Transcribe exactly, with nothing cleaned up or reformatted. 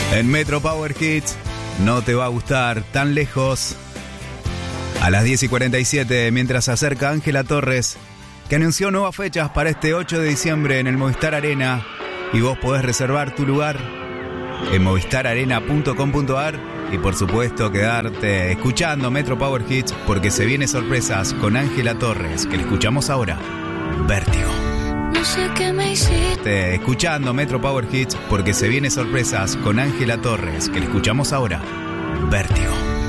En Metro Power Hits, no te va a gustar tan lejos. A las diez y cuarenta y siete, mientras se acerca Ángela Torres, que anunció nuevas fechas para este ocho de diciembre en el Movistar Arena, y vos podés reservar tu lugar en movistar arena punto com punto ar y por supuesto quedarte escuchando Metro Power Hits porque se viene sorpresas con Ángela Torres, que le escuchamos ahora. Vértigo. No sé qué me hiciste. Escuchando Metro Power Hits porque se viene sorpresas con Ángela Torres, que le escuchamos ahora. Vértigo.